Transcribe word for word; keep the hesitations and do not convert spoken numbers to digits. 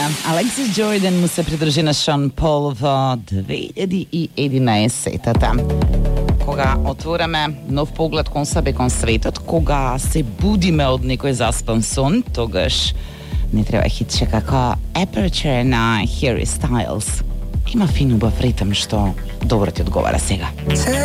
Алексис Джордан му се придружи на Шон Пол во две илјади и единаесетта. Кога отвораме нов поглед кон себе, кон светот, кога се будиме од некој заспан сон, тогаш не треба хитче како Aperture на Harry Styles. Има фин убав ритм што добро ти одговара сега.